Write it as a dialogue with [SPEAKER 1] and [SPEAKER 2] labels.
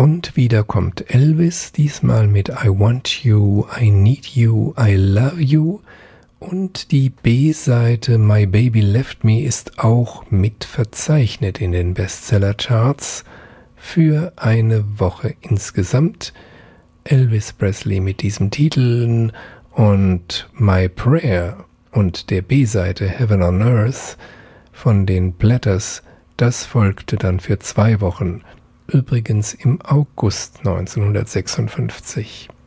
[SPEAKER 1] Und wieder kommt Elvis, diesmal mit I Want You, I Need You, I Love You. Und die B-Seite My Baby Left Me ist auch mit verzeichnet in den Bestseller-Charts für eine Woche insgesamt. Elvis Presley mit diesen Titeln und My Prayer und der B-Seite Heaven on Earth von den Platters, das folgte dann für 2 Wochen, übrigens im August 1956.